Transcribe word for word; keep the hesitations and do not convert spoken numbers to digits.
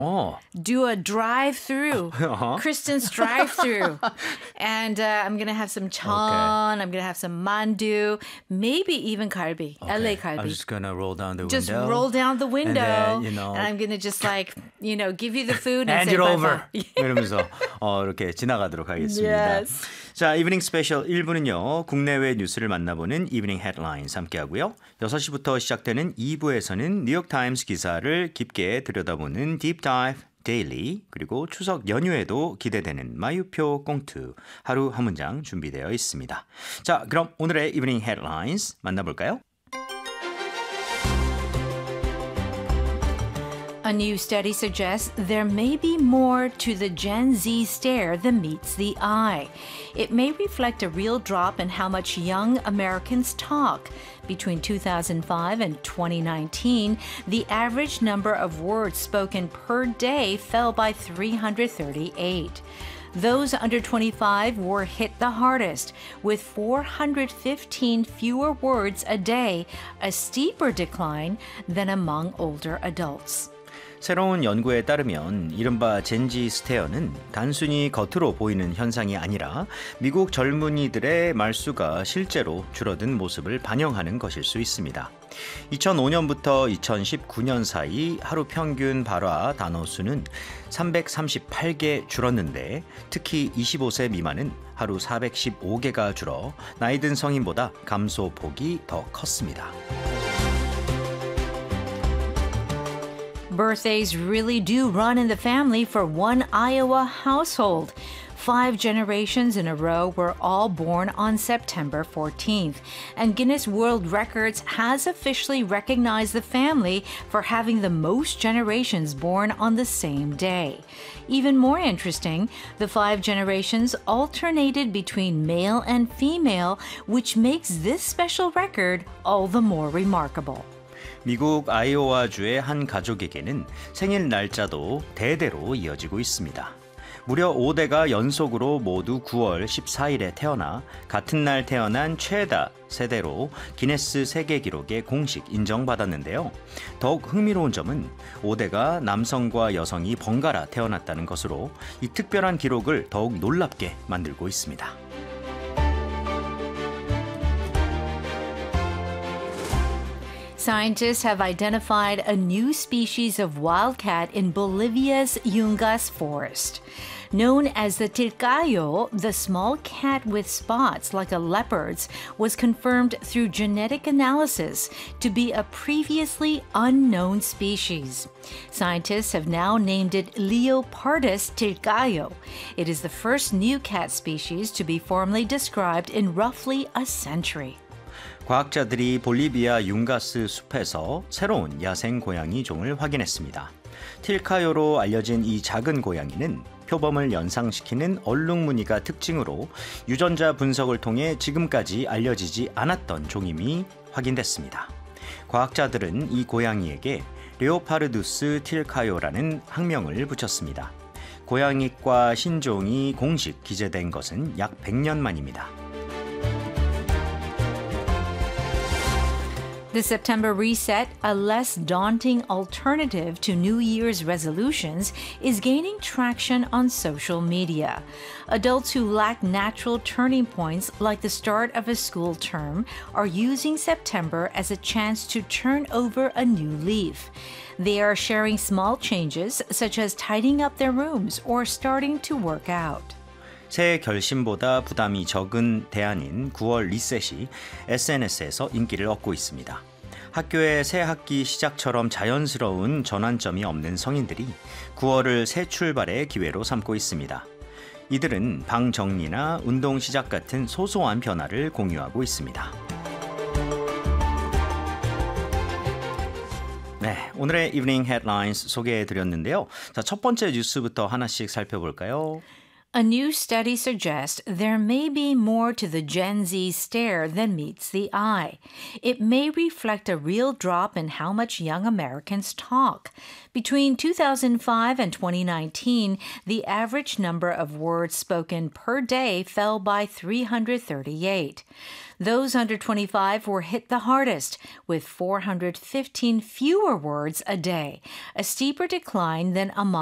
Oh. Do a drive-through. Uh-huh. Kristen's drive-through. And uh, I'm going to have some chan. Okay. I'm going to have some mandu. Maybe even kalbi. Okay. L A kalbi. I'm just going to roll down the Just window. roll down the window. And then, you know. And I'm going to just like, you know, give you the food and Hand say it over. bye-bye. 이러면서 어, 이렇게 지나가도록 하겠습니다. Yes. 자, 이브닝 스페셜 일 부는요. 국내외 뉴스를 만나보는 이브닝 헤드라인스 함께하고요. 여섯 시부터 시작되는 이 부에서는 뉴욕타임스 기사를 깊게 들여다보는 딥 다이브 데일리 그리고 추석 연휴에도 기대되는 마유표 꽁트 하루 한 문장 준비되어 있습니다. 자, 그럼 오늘의 이브닝 헤드라인스 만나볼까요? A new study suggests there may be more to the Gen Z stare than meets the eye. It may reflect a real drop in how much young Americans talk. Between two thousand five and twenty nineteen, the average number of words spoken per day fell by three hundred thirty-eight. Those under twenty-five were hit the hardest, with four hundred fifteen fewer words a day, a steeper decline than among older adults. 새로운 연구에 따르면 이른바 젠지 스테어는 단순히 겉으로 보이는 현상이 아니라 미국 젊은이들의 말수가 실제로 줄어든 모습을 반영하는 것일 수 있습니다. 이천오 년부터 이천십구 년 사이 하루 평균 발화 단어 수는 삼백삼십팔 개 줄었는데 특히 이십오 세 미만은 하루 사백십오 개가 줄어 나이 든 성인보다 감소폭이 더 컸습니다. Birthdays really do run in the family for one Iowa household. Five generations in a row were all born on September fourteenth, and Guinness World Records has officially recognized the family for having the most generations born on the same day. Even more interesting, the five generations alternated between male and female, which makes this special record all the more remarkable. 미국 아이오와주의 한 가족에게는 생일 날짜도 대대로 이어지고 있습니다. 무려 오 대가 연속으로 모두 구월 십사일에 태어나 같은 날 태어난 최다 세대로 기네스 세계 기록에 공식 인정받았는데요. 더욱 흥미로운 점은 오 대가 남성과 여성이 번갈아 태어났다는 것으로 이 특별한 기록을 더욱 놀랍게 만들고 있습니다. Scientists have identified a new species of wildcat in Bolivia's Yungas forest. Known as the tilcayo, the small cat with spots like a leopard's was confirmed through genetic analysis to be a previously unknown species. Scientists have now named it Leopardus tilcayo. It is the first new cat species to be formally described in roughly a century. 과학자들이 볼리비아 융가스 숲에서 새로운 야생 고양이 종을 확인했습니다. 틸카요로 알려진 이 작은 고양이는 표범을 연상시키는 얼룩무늬가 특징으로 유전자 분석을 통해 지금까지 알려지지 않았던 종임이 확인됐습니다. 과학자들은 이 고양이에게 레오파르두스 틸카요라는 학명을 붙였습니다. 고양이과 신종이 공식 기재된 것은 약 백 년 만입니다. The September reset, a less daunting alternative to New Year's resolutions, is gaining traction on social media. Adults who lack natural turning points like the start of a school term are using September as a chance to turn over a new leaf. They are sharing small changes such as tidying up their rooms or starting to work out. 새해 결심보다 부담이 적은 대안인 구월 리셋이 에스엔에스에서 인기를 얻고 있습니다. 학교의 새 학기 시작처럼 자연스러운 전환점이 없는 성인들이 구월을 새 출발의 기회로 삼고 있습니다. 이들은 방 정리나 운동 시작 같은 소소한 변화를 공유하고 있습니다. 네, 오늘의 이브닝 헤드라인스 소개해드렸는데요. 자, 첫 번째 뉴스부터 하나씩 살펴볼까요? A new study suggests there may be more to the Gen Z stare than meets the eye. It may reflect a real drop in how much young Americans talk. Between two thousand five and twenty nineteen, the average number of words spoken per day fell by three hundred thirty-eight. Those under twenty-five were hit the hardest, with four hundred fifteen fewer words a day, a steeper decline than among